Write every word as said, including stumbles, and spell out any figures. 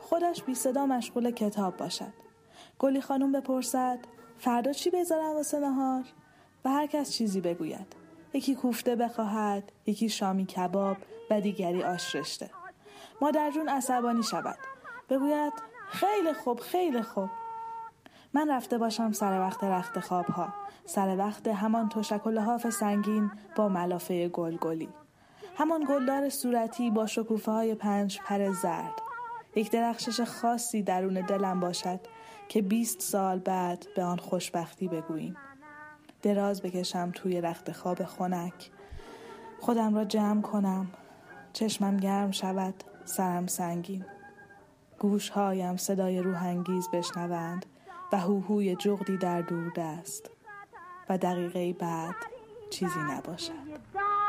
خودش بی صدا مشغول کتاب باشد. گلی خانم بپرسد فردا چی بذارم واسه نهار؟ و هر کس چیزی بگوید. یکی کوفته بخواهد، یکی شامی کباب و دیگری آش رشته. مادر جون عصبانی شود. بگوید خیلی خوب خیلی خوب. من رفته باشم سر وقت رخت خواب ها، سر وقت همان تشک و لحاف سنگین با ملافه گلگلی، همان گلدار صورتی با شکوفه های پنج پر زرد. یک درخشش خاصی درون دلم باشد که بیست سال بعد به آن خوشبختی بگوییم. دراز بکشم توی رخت خواب خنک، خودم را جمع کنم، چشمم گرم شود، سرم سنگین، گوشهایم صدای روحانگیز بشنوند و هوهوی جغدی در دوردست و دقیقه بعد چیزی نباشد.